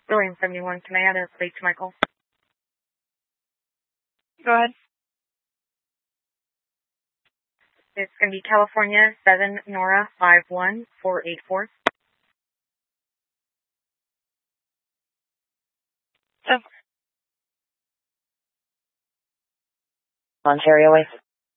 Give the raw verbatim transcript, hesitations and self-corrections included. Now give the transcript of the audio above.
William seventy-one, can I add a plate to my call? Go ahead. It's going to be California seven Nora five one four eight four. So, Ontario Way.